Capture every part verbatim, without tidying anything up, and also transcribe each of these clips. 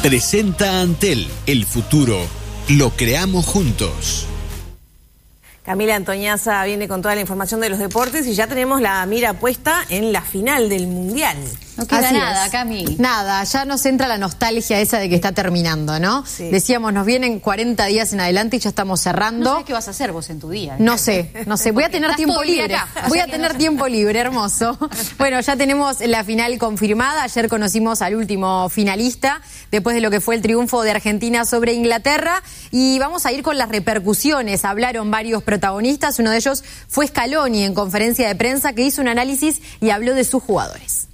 Presenta Antel, el futuro lo creamos juntos. Camila Antoñaza viene con toda la información de los deportes y ya tenemos la mira puesta en la final del Mundial. No queda Así nada, es. Cami. Nada, ya nos entra la nostalgia esa de que está terminando, ¿no? Sí. Decíamos, nos vienen cuarenta días en adelante y ya estamos cerrando. No sé qué vas a hacer vos en tu día. ¿eh? No sé, no sé, voy a tener Estás tiempo todo el día libre. acá, o Voy sea a que tener no- tiempo libre, hermoso. Bueno, ya tenemos la final confirmada. Ayer conocimos al último finalista, después de lo que fue el triunfo de Argentina sobre Inglaterra. Y vamos a ir con las repercusiones. Hablaron varios protagonistas. Uno de ellos fue Scaloni en conferencia de prensa, que hizo un análisis y habló de sus jugadores.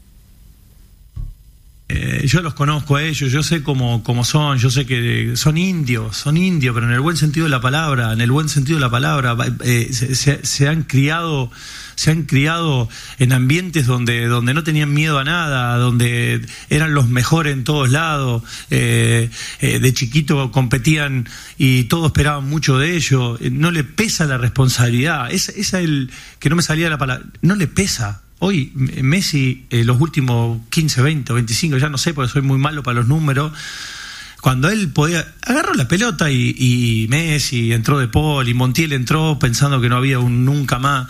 Eh, yo los conozco a ellos, yo sé cómo, cómo son, yo sé que son indios, son indios, pero en el buen sentido de la palabra, en el buen sentido de la palabra, eh, se, se, se han criado, se han criado en ambientes donde, donde no tenían miedo a nada, donde eran los mejores en todos lados, eh, eh, de chiquito competían y todos esperaban mucho de ellos, no le pesa la responsabilidad, esa es el que no me salía la palabra, no le pesa. Hoy Messi, eh, los últimos quince, veinte o veinticinco, ya no sé porque soy muy malo para los números, cuando él podía, agarró la pelota y, y Messi entró de Paul y Montiel entró pensando que no había un nunca más.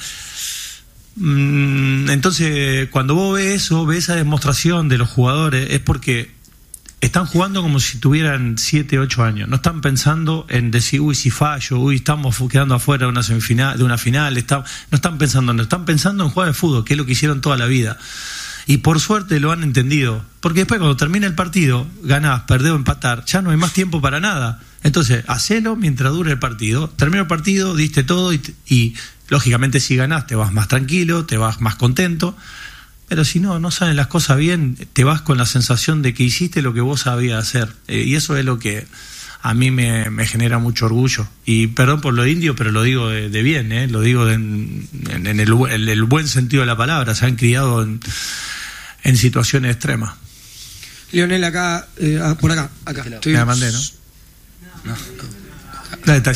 Mm, entonces, cuando vos ves eso, ves esa demostración de los jugadores, es porque están jugando como si tuvieran siete, ocho años. No están pensando en decir, uy, si fallo, uy, estamos quedando afuera de una semifinal, de una final. Está, no están pensando, no están pensando en jugar al fútbol, que es lo que hicieron toda la vida. Y por suerte lo han entendido. Porque después cuando termina el partido, ganás, perdés o empatar, ya no hay más tiempo para nada. Entonces, hacelo mientras dure el partido. Termina el partido, diste todo y, y lógicamente si ganás te vas más tranquilo, te vas más contento. Pero si no, no salen las cosas bien, te vas con la sensación de que hiciste lo que vos sabías hacer. Eh, y eso es lo que a mí me, me genera mucho orgullo. Y perdón por lo indio, pero lo digo de, de bien, ¿eh? Lo digo de, en, en, el, en el buen sentido de la palabra. Se han criado en, en situaciones extremas. Lionel, acá, eh, por acá, acá. Estoy... Me la mandé, ¿no? No, no. Dale, está